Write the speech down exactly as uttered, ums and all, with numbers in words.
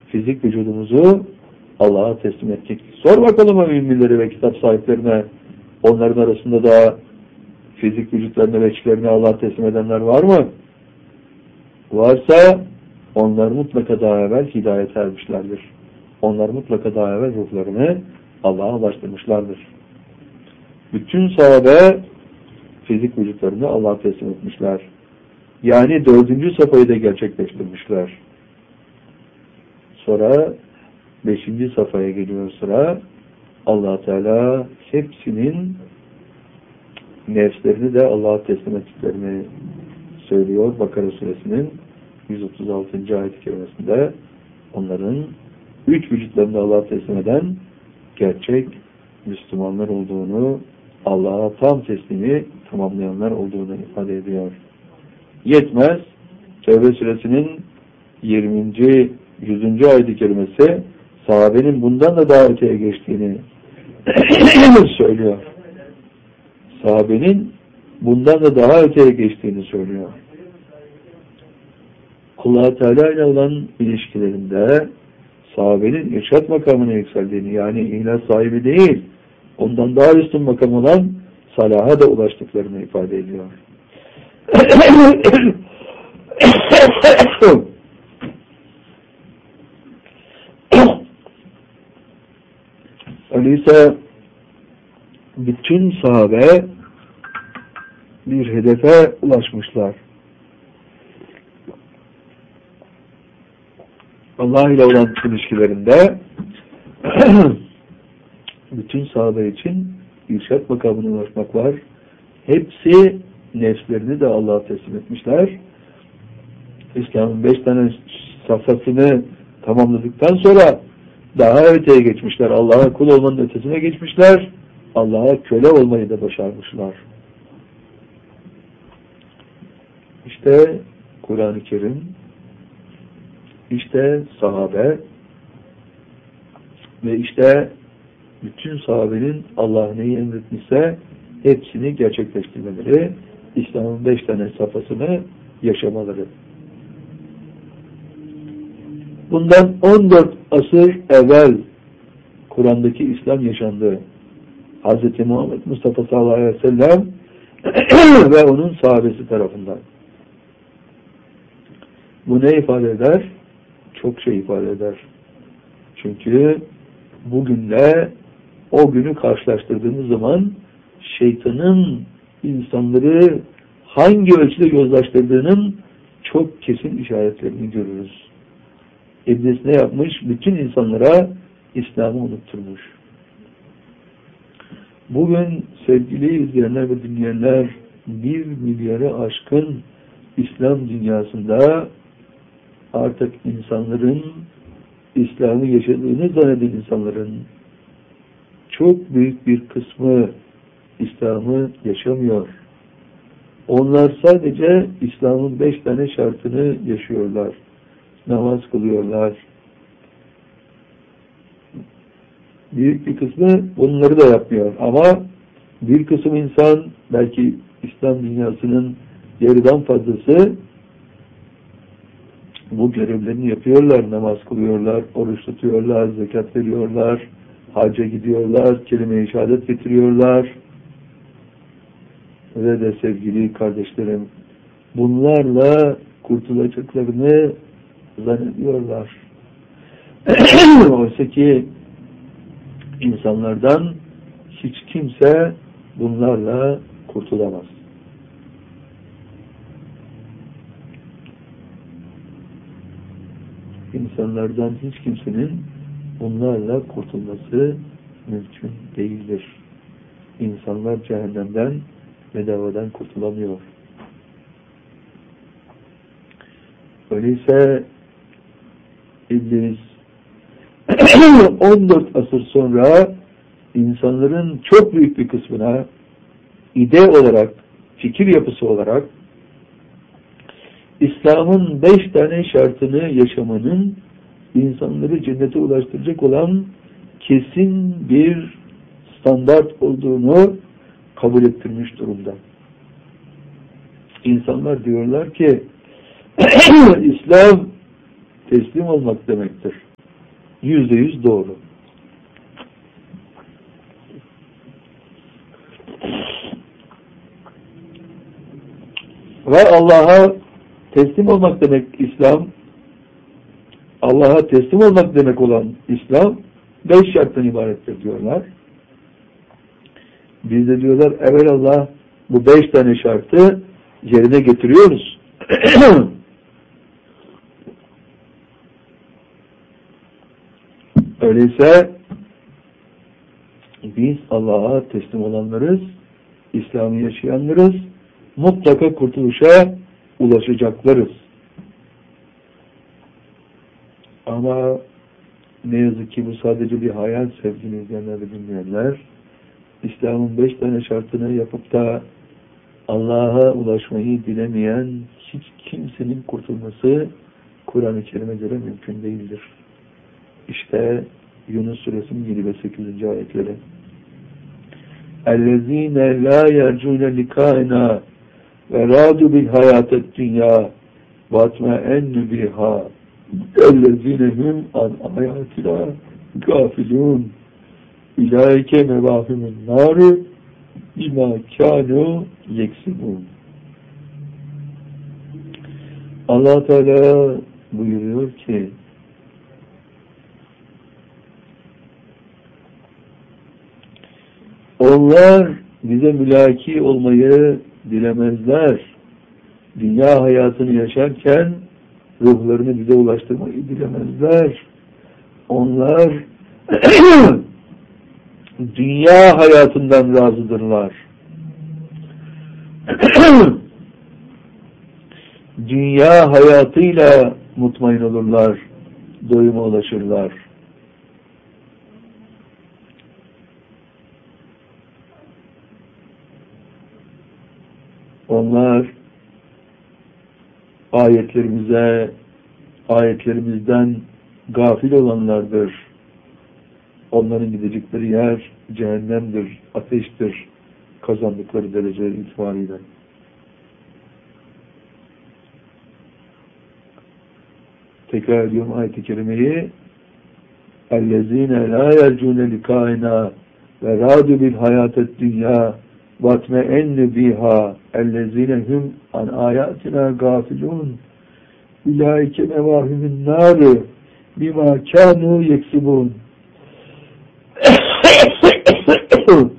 fizik vücudumuzu Allah'a teslim ettik. Sor bakalım o müminleri ve kitap sahiplerine, onların arasında da fizik vücutlarını ve içlerini Allah'a teslim edenler var mı? Varsa onlar mutlaka daha evvel hidayete ermişlerdir. Onlar mutlaka daha evvel ruhlarını Allah'a ulaştırmışlardır. Bütün sahabe fizik vücutlarını Allah'a teslim etmişler. Yani dördüncü safhayı da gerçekleştirmişler. Sonra beşinci safhaya geliyor sıra. Allah Teala hepsinin nefslerini de Allah'a teslim ettiklerini söylüyor. Bakara suresinin yüz otuz altıncı ayet-i kerimesinde onların üç vücutlarını Allah'a teslim eden gerçek Müslümanlar olduğunu, Allah'a tam teslimi tamamlayanlar olduğunu ifade ediyor. Yetmez. Tevbe suresinin yirminci yüzüncü ayet-i kerimesi sahabenin bundan da daha öteye geçtiğini söylüyor. Sahabenin bundan da daha öteye geçtiğini söylüyor. Allah Teala ile olan ilişkilerinde sahabenin irşad makamına yükseldiğini, yani ihlas sahibi değil, ondan daha üstün makam olan salaha da ulaştıklarını ifade ediyor. Öyleyse bütün sahabe bir hedefe ulaşmışlar. Allah ile olan ilişkilerinde bütün sahabe için irşad makamına ulaşmak var. Hepsi nefslerini de Allah'a teslim etmişler. İslam'ın beş tane safhasını tamamladıktan sonra daha öteye geçmişler. Allah'a kul olmanın ötesine geçmişler. Allah'a köle olmayı da başarmışlar. İşte Kur'an-ı Kerim, işte sahabe ve işte bütün sahabenin Allah neyi emretmişse hepsini gerçekleştirmeleri, İslam'ın beş tane safhasını yaşamaları. Bundan on dört asır evvel Kur'an'daki İslam yaşandı. Hz. Muhammed Mustafa sallallahu aleyhi ve sellem ve onun sahabesi tarafından. Bu ne ifade eder? Çok şey ifade eder. Çünkü bugünle o günü karşılaştırdığımız zaman şeytanın insanları hangi ölçüde yozlaştırdığının çok kesin işaretlerini görürüz. İblis ne yapmış? Bütün insanlara İslam'ı unutturmuş. Bugün sevgili izleyenler ve dinleyenler, bir milyarı aşkın İslam dünyasında artık insanların İslam'ı yaşadığını zanneden insanların çok büyük bir kısmı İslam'ı yaşamıyor. Onlar sadece İslam'ın beş tane şartını yaşıyorlar. Namaz kılıyorlar. Büyük bir kısmı bunları da yapmıyor. Ama bir kısım insan, belki İslam dünyasının yarıdan fazlası bu görevlerini yapıyorlar. Namaz kılıyorlar, oruç tutuyorlar, zekat veriyorlar, hacca gidiyorlar, kelime-i şehadet getiriyorlar. Ve de sevgili kardeşlerim, bunlarla kurtulacaklarını zannediyorlar. Oysa ki insanlardan hiç kimse bunlarla kurtulamaz. İnsanlardan hiç kimsenin bunlarla kurtulması mümkün değildir. İnsanlar cehennemden bedavadan kurtulamıyor. Öyleyse İblis on dört asır sonra insanların çok büyük bir kısmına ide olarak, fikir yapısı olarak İslam'ın beş tane şartını yaşamanın insanları cennete ulaştıracak olan kesin bir standart olduğunu kabul ettirmiş durumda. İnsanlar diyorlar ki İslam teslim olmak demektir. yüzde yüz doğru. Ve Allah'a teslim olmak demek İslam, Allah'a teslim olmak demek olan İslam, beş şarttan ibarettir diyorlar. Biz de diyorlar, evelallah bu beş tane şartı yerine getiriyoruz. Öyleyse biz Allah'a teslim olanlarız, İslam'ı yaşayanlarız, mutlaka kurtuluşa ulaşacaklarız. Ama ne yazık ki bu sadece bir hayal sevgili izleyenler ve dinleyenler. İslam'ın beş tane şartını yapıp da Allah'a ulaşmayı bilemeyen hiç kimsenin kurtulması Kur'an-ı Kerim'e göre mümkün değildir. İşte Yunus Suresinin yedi ve sekizinci ayetleri. اَلَّذ۪ينَ لَا يَرْجُونَ لِكَائِنَا وَرَادُ بِالْحَيَاةَ الدُّنْيَا وَاتْمَئَنُّ بِهَا اَلَّذ۪ينَ هُمْ عَنْ آيَاتِنَا غَافِلُونَ اُولَٰئِكَ مَوَاهِمُ النَّارِ بِمَا كَانُوا يَكْسِبُونَ. Allah Teala buyuruyor ki onlar bize mülaki olmayı dilemezler. Dünya hayatını yaşarken ruhlarını bize ulaştırmayı dilemezler. Onlar dünya hayatından razıdırlar. Dünya hayatıyla mutmain olurlar, doyuma ulaşırlar. Onlar ayetlerimize, ayetlerimizden gafil olanlardır. Onların gidecekleri yer cehennemdir, ateştir, kazandıkları derece itibariyle. Tekrar ediyorum ayet-i kerimeyi. اَلَّذ۪ينَ لَا يَرْجُونَ لِكَائِنَا وَرَادُ بِالْحَيَاةَ الدُّنْيَا وَاتْمَئَنُّ بِهَا اَلَّذ۪ينَ هُمْ عَنْ آيَاتِنَا غَافِلُونَ اُولَٰئِكَ مَوَاهِمُ النَّارِ بِمَا كَانُوا يَكْسِبُونَ.